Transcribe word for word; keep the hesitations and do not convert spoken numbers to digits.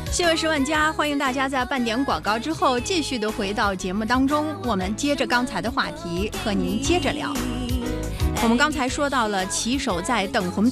新闻十万加，欢迎大家在半点广告之后继续的回到节目当中，我们接着刚才的话题和您接着聊。我们刚才说到了骑手在等红